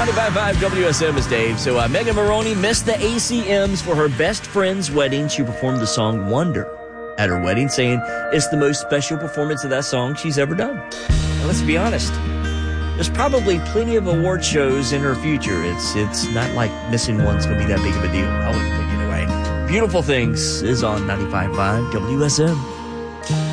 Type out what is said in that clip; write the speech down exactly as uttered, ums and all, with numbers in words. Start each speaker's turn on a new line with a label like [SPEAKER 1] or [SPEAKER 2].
[SPEAKER 1] ninety-five point five W S M is Dave. So uh, Megan Maroney missed the A C Ms for her best friend's wedding. She performed the song Wonder at her wedding, saying it's the most special performance of that song she's ever done. Now, let's be honest. There's probably plenty of award shows in her future. It's it's not like missing one's going to be that big of a deal. I wouldn't think anyway. Beautiful Things is on ninety-five point five W S M.